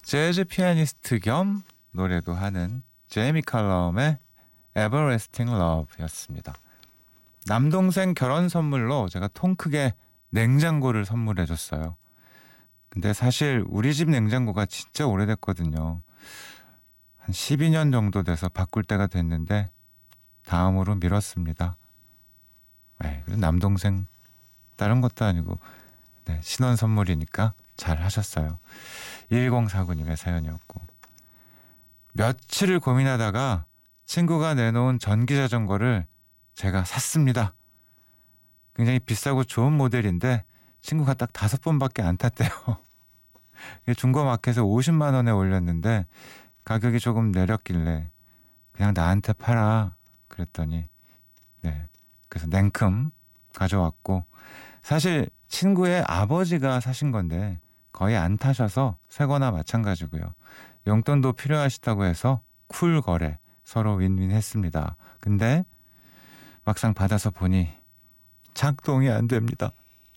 재즈 피아니스트 겸 노래도 하는 제이미 칼럼의 Everlasting Love였습니다. 남동생 결혼 선물로 제가 통 크게 냉장고를 선물해줬어요. 근데 사실 우리 집 냉장고가 진짜 오래됐거든요. 한 12년 정도 돼서 바꿀 때가 됐는데 다음으로 미뤘습니다. 그래도 남동생 다른 것도 아니고 신혼 선물이니까 잘 하셨어요. 1049님의 사연이었고, 며칠을 고민하다가 친구가 내놓은 전기자전거를 제가 샀습니다. 굉장히 비싸고 좋은 모델인데 친구가 딱 5번밖에 안 탔대요. 중고마켓에 50만 원에 올렸는데 가격이 조금 내렸길래 그냥 나한테 팔아 그랬더니 그래서 냉큼 가져왔고, 사실 친구의 아버지가 사신 건데 거의 안 타셔서 새거나 마찬가지고요. 용돈도 필요하시다고 해서 쿨 거래, 서로 윈윈 했습니다. 근데 막상 받아서 보니 작동이 안 됩니다.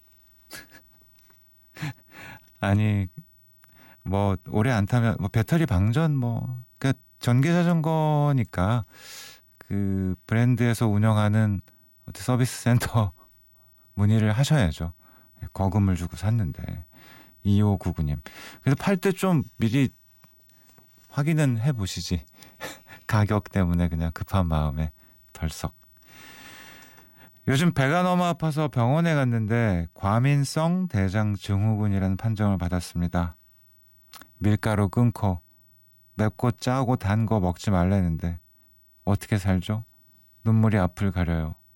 아니 뭐 오래 안 타면 뭐 배터리 방전 그러니까 전기 자전거니까 그 브랜드에서 운영하는 서비스 센터 문의를 하셔야죠. 거금을 주고 샀는데. 2599님. 그래서 팔 때 좀 미리 확인은 해보시지. 가격 때문에 그냥 급한 마음에 덜썩. 요즘 배가 너무 아파서 병원에 갔는데 과민성 대장 증후군이라는 판정을 받았습니다. 밀가루 끊고 맵고 짜고 단 거 먹지 말라는데 어떻게 살죠? 눈물이 앞을 가려요.